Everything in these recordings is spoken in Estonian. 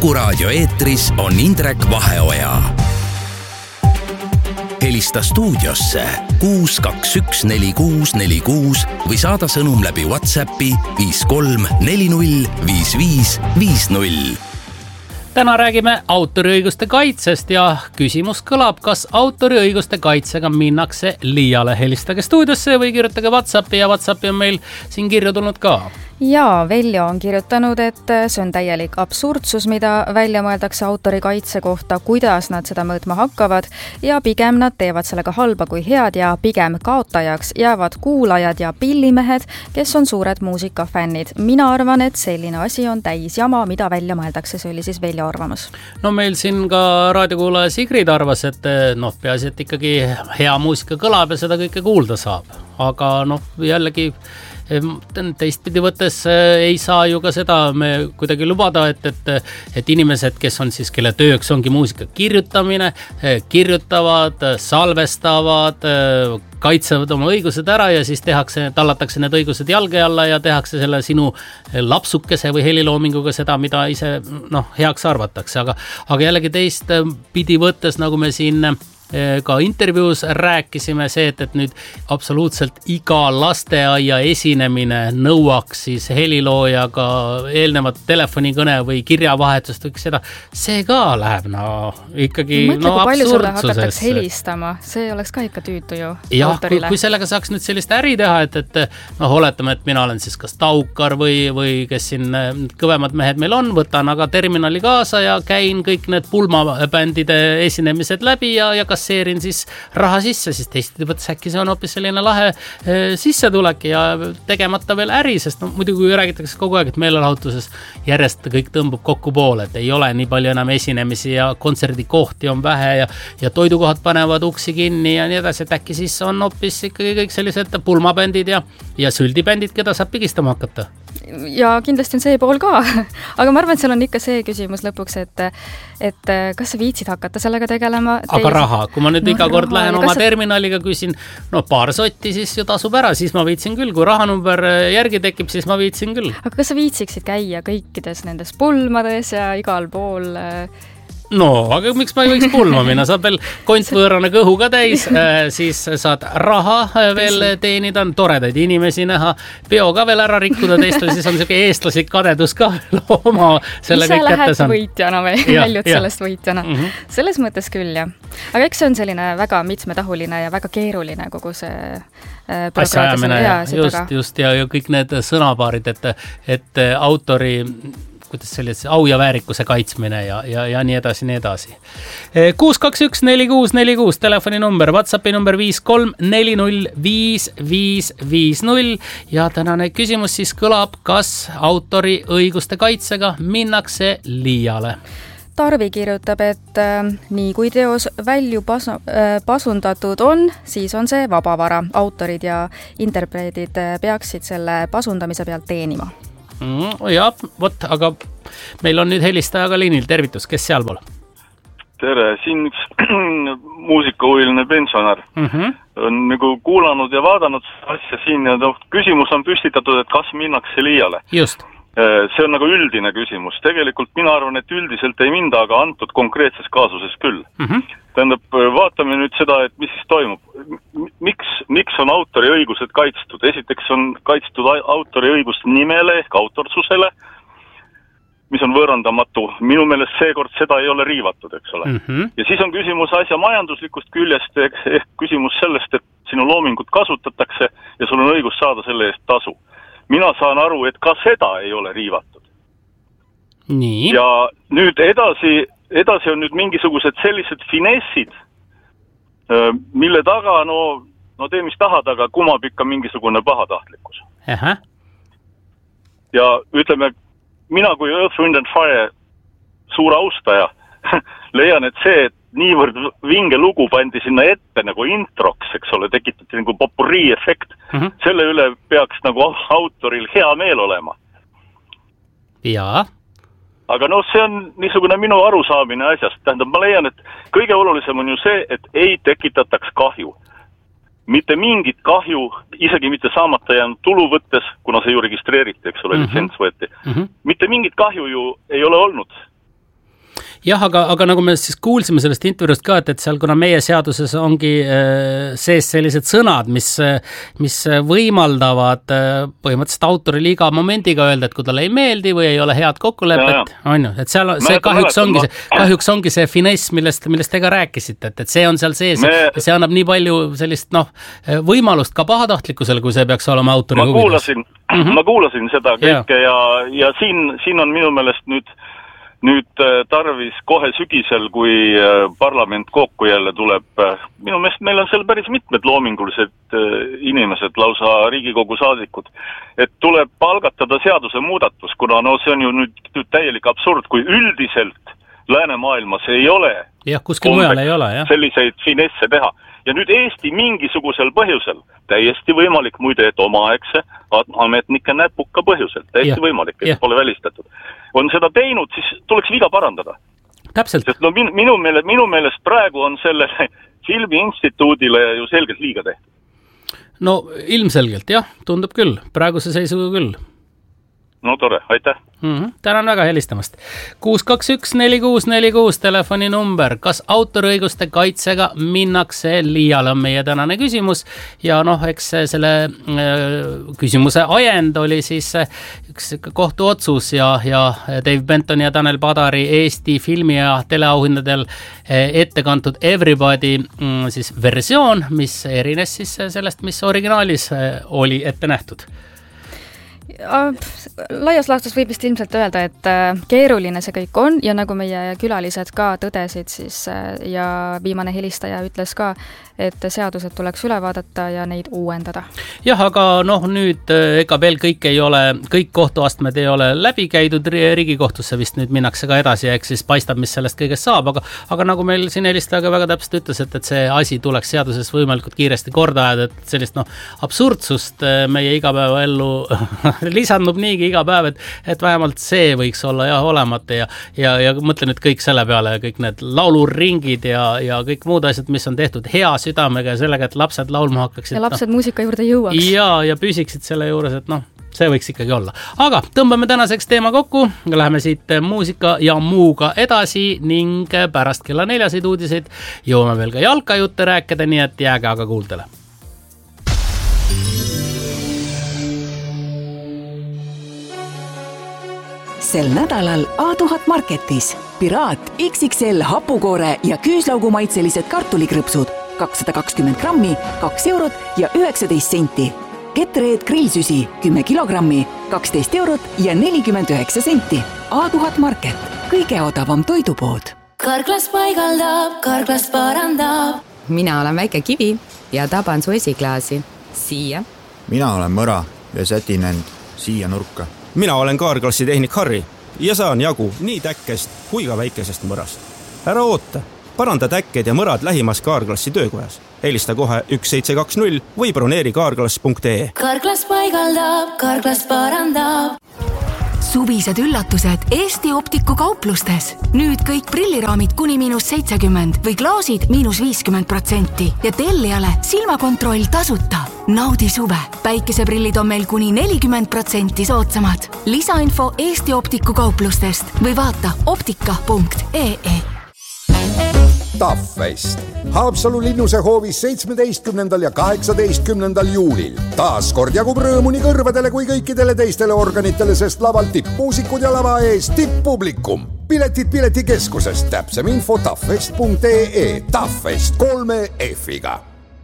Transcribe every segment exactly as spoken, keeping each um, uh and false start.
Kuku raadio eetris on Indrek Vaheoja. Helista stuudiosse kuus kaks üks neli kuus neli kuus või saada sõnum läbi WhatsAppi viis kolm neli null viis viis viis null. Täna räägime autoriõiguste kaitsest ja küsimus kõlab, kas autoriõiguste kaitsega minnakse liiale. Helistage stuudiosse või kirjutage WhatsAppi ja WhatsAppi on meil siin kirju tulnud ka. Ja Veljo on kirjutanud, et see on täielik absurdsus, mida välja mõeldakse autori kaitse kohta, kuidas nad seda mõõtma hakkavad ja pigem nad teevad sellega halba kui head ja pigem kaotajaks jäävad kuulajad ja pillimehed, kes on suured muusikafännid. Mina arvan, et selline asi on täis jama, mida välja mõeldakse, see oli siis Veljo arvamus. No meil siin ka raadiokuulaja Sigrid arvas, et noh, peaasi, et ikkagi hea muusika kõlab ja seda kõike kuulda saab. Aga noh, jällegi teistpidi võttes ei saa ju ka seda me kuidagi lubada, et, et, et inimesed, kes on siis, kelle tööks ongi muusika kirjutamine, kirjutavad, salvestavad, kaitsevad oma õigused ära ja siis tehakse, tallatakse need õigused jalge alla ja tehakse selle sinu lapsukese või heliloominguga seda, mida ise noh, heaks arvatakse. Aga, aga jällegi teist pidi võttes, nagu me siin ka intervjuus rääkisime see, et, et nüüd absoluutselt iga lasteaia esinemine nõuaks siis heliloojaga eelnevat telefonikõne või kirjavahetust või seda, see ka läheb no ikkagi mõtle, no, kui palju sulle absurdsusesse. hakatakse helistama, see oleks ka ikka tüütu ju jah, autorile. Kui, kui sellega saaks nüüd sellist äri teha, et, et noh, oletame, et mina olen siis kas Taukar või, või kes siin kõvemad mehed meil on, võtan aga terminali kaasa ja käin kõik need pulmabändide esinemised läbi ja, ja kas seerin siis raha sisse, siis teistpidi võttes äkki see on hoopis selline lahe e, sissetulek ja tegemata veel äri, sest no, muidugi kui räägitakse kogu aeg, et meelelahutuses järjest kõik tõmbub kokku poole, et ei ole nii palju enam esinemisi ja kontserdikohti on vähe ja, ja toidukohad panevad uksi kinni ja nii edasi, et äkki siis on hoopis ikkagi kõik sellised pulmabändid ja, ja süldibändid, keda saab pigistama hakata. Ja kindlasti on see pool ka, aga ma arvan, et seal on ikka see küsimus lõpuks, et, et kas sa viitsid hakata sellega tegelema. Aga Teis... raha, kui ma nüüd no, iga kord raha, lähen oma sa... terminaliga, küsin, no paar sotti, siis ju tasub ära, siis ma viitsin küll, kui rahanumber järgi tekib, siis ma viitsin küll. Aga kas sa viitsiksid käia kõikides nendes pulmades ja igal pool... No, aga miks ma ei võiks pulma minna? Saab veel kontvõõrane kõhu ka täis, siis saad raha veel teenida, on toredaid inimesi näha, peo ka veel ära rikkuda teistel, siis on selline eestlaslik kadedus ka oma selle kõik kätte saan. Ise lähed võitjana või väljud sellest võitjana. Mm -hmm. Selles mõttes küll, jah. Aga eks see on selline väga mitmetahuline ja väga keeruline kogu see asja ajamine, just, just ja, ja kõik need sõnapaarid, et, et autori kuidas sellise au ja väärikuse kaitsmine ja, ja, ja nii edasi, nii edasi. kuus kaks üks neli kuus neli kuus telefoni number, WhatsAppi number viis kolm neli null viis viis viis null ja tänane küsimus siis kõlab, kas autori õiguste kaitsega minnakse liiale. Tarvi kirjutab, et äh, nii kui teos välju pasu, äh, pasundatud on, siis on see vabavara. Autorid ja interpreedid peaksid selle pasundamise pealt teenima. Mm, jah, vot, aga meil on nüüd helistajaga liinil. Tervitus, kes sealpool? Tere, siin üks muusikahuviline pensionar mm -hmm. on nagu kuulanud ja vaadanud asja siin ja no, küsimus on püstitatud, et kas minnakse liiale. Just. See on nagu üldine küsimus. Tegelikult mina arvan, et üldiselt ei minda, aga antud konkreetses kaasuses küll. Mm -hmm. Tähendab, vaatame nüüd seda, et mis siis toimub. Miks, miks on autori õigused kaitstud? Esiteks on kaitstud autori õigus nimele ehk autorsusele, mis on võõrandamatu. Minu meelest seekord seda ei ole riivatud, eks ole. Mm -hmm. Ja siis on küsimus asja majanduslikust küljest ehk, ehk küsimus sellest, et sinu loomingut kasutatakse ja sul on õigus saada selle eest tasu. Mina saan aru, et ka seda ei ole riivatud. Nii. Ja nüüd edasi, edasi on nüüd mingisugused sellised finessid, mille taga, no, no tee mis tahad, aga kumab ikka mingisugune pahatahtlikkus. Aha. Ja ütleme, mina kui Earth, Wind and Fire suur austaja leian, et see, et niivõrd vinge lugu pandi sinna ette nagu introks, eks ole, tekitati nagu popurrii efekt. Mm-hmm. Selle üle peaks nagu autoril hea meel olema. Jaa. Aga noh, see on niisugune minu arusaamine asjast. Tähendab, ma leian, et kõige olulisem on ju see, et ei tekitataks kahju. Mitte mingit kahju, isegi mitte saamata jäänud tulu võttes, kuna see ju registreeriti, eks ole, mm-hmm. litsents võeti. Mm-hmm. Mitte mingit kahju ju ei ole olnud. jah, aga, aga nagu me siis kuulsime sellest intervjuust ka, et, et seal kuna meie seaduses ongi sees sellised sõnad, mis, mis võimaldavad põhimõtteliselt autorile iga momendiga öelda, et kui talle ei meeldi või ei ole head kokkulepet, on ju, et seal see kahjuks ongi see, kahjuks ongi see finess, millest, millest te ka rääkisite, et, et see on seal sees me... ja see annab nii palju sellist noh, võimalust ka pahatahtlikkusele, kui see peaks olema autori ma kuulasin, mm-hmm. ma kuulasin seda kõike ja, ja, ja siin, siin on minu meelest nüüd Nüüd tarvis kohe sügisel, kui parlament kokku jälle tuleb, minu meelest meil on seal päris mitmed loomingulised inimesed, lausa Riigikogu saadikud, et tuleb algatada seaduse muudatus, kuna no see on ju nüüd, nüüd täielik absurd, kui üldiselt läänemaailmas ei ole, jah, kuskil mujal ei ole, jah. selliseid finesse teha. Ja nüüd Eesti mingisugusel põhjusel, täiesti võimalik muide, et omaaegse ametnike näpuka põhjusel, täiesti ja, võimalik, et ja. Pole välistatud. On seda teinud, siis tuleks viga parandada. Täpselt. Sest no minu, minu, meelest, minu meelest praegu on sellele filmiinstituudile ju selgelt liiga tehtud. No ilmselgelt, jah, tundub küll, praeguse seisuga küll. No tore, aitäh. Mm-hmm. Tänan väga helistamast. kuus kaks üks neli kuus neli kuus telefoni number. Kas autoriõiguste kaitsega minnakse liiale on meie tänane küsimus ja noh, eks selle äh, küsimuse ajend oli siis üks kohtuotsus ja, ja Dave Benton ja Tanel Padari Eesti filmi ja teleauhindadel ette kantud Everybody mm, siis versioon, mis erines siis sellest, mis originaalis oli ette nähtud. Laias laastus võib vist ilmselt öelda, et keeruline see kõik on ja nagu meie külalised ka tõdesid siis ja viimane helistaja ütles ka, et seadused tuleks üle vaadata ja neid uuendada. Jah, aga noh, nüüd ega veel kõik ei ole, kõik kohtuastmed ei ole läbi käidud, Riigikohtusse vist nüüd minnakse ka edasi ja eks siis paistab, mis sellest kõigest saab, aga, aga nagu meil siin helistaja väga täpselt ütles, et, et see asi tuleks seaduses võimalikult kiiresti korda ajada, et sellist noh, absurdsust meie igapäevaellu lisandub niigi iga päev, et, et vähemalt see võiks olla jah olemata ja, ja, ja mõtle nüüd kõik selle peale, kõik need lauluringid ja, ja kõik muud asjad, mis on tehtud hea südamega ja sellega, et lapsed laulma hakkaksid. Ja lapsed no, muusika juurde jõuaks. Ja, ja püsiksid selle juures, et noh, see võiks ikkagi olla. Aga tõmbame tänaseks teema kokku, läheme siit muusika ja muuga edasi ning pärast kella neljaseid uudiseid jõuame veel ka jalkajutte rääkida, nii et jääge aga kuuldele. Sel nädalal A tuhat Marketis Piraat X X L hapukoore ja küüslaugumaitselised kartulikrõpsud kakssada kakskümmend grammi, kaks eurot ja üheksateist senti. Ketreed grillsüsi kümme kilogrammi, kaksteist eurot ja nelikümmend üheksa senti. A tuhat Market, kõige odavam toidupood. Karklas paigaldab, Karklas parandab. Mina olen väike kivi ja taban su esiklaasi. Siia. Mina olen mõra ja sätin end siia nurka. Mina olen Kaarklassi tehnik Harri ja saan jagu nii täkkest kui ka väikesest mõrast. Ära oota, paranda täkked ja mõrad lähimas Kaarklassi töökojas. Helista kohe üks seitse kaks null või broneeri kaarklass punkt ee. Karklas paigaldab, Karklas parandab. Suvised üllatused Eesti Optiku kauplustes. Nüüd kõik prilliraamid kuni miinus seitsekümmend või klaasid miinus viiskümmend protsenti ja tellijale silmakontroll tasuta. Naudi suve. Päikeseprillid on meil kuni nelikümmend protsenti soodsamad. Lisainfo Eesti Optiku kauplustest või vaata optika punkt ee. Taffest. Haapsalu linnuse hoovis seitsmeteistkümnendal ja kaheksateistkümnendal juulil. Taas kord jagub rõõmu nii kõrvadele kui kõikidele teistele organitele, sest laval tippmuusikud ja lava ees tipppublikum. Piletid piletikeskusest, täpsem info taffest punkt ee. Taffest kolme F-iga.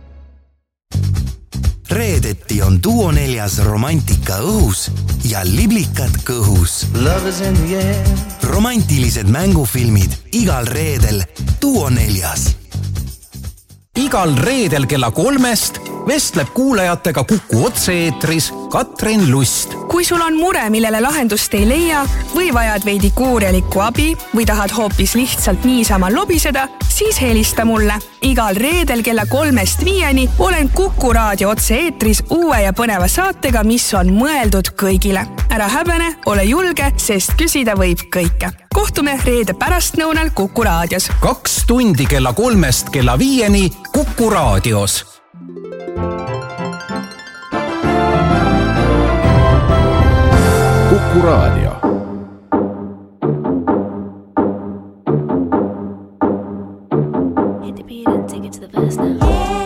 Reedeti on Duo neljas romantika õhus ja liblikad kõhus. Romantilised mängufilmid igal reedel Duo neljas. Igal reedel kella kolmest vestleb kuulajatega Kuku otse-eetris Katrin Lust. Kui sul on mure, millele lahendust ei leia või vajad veidi kuurjalikku abi või tahad hoopis lihtsalt niisama lobiseda, siis helista mulle. Igal reedel kella kolmest viieni olen Kuku raadio otse-eetris uue ja põneva saatega, mis on mõeldud kõigile. Ära häbene, ole julge, sest küsida võib kõike. Kohtume reede pärastnõunal Kuku raadios. Kaks tundi kella kolmest kella viieni Kuku raadios. Kuku raadio. the beat and take it to the fast now.